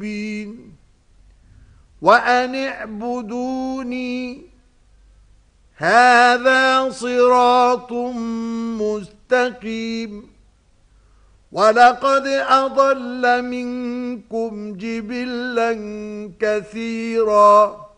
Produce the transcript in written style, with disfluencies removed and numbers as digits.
وأن اعبدوني هذا صراط مستقيم ولقد أضل منكم جبلا كثيرا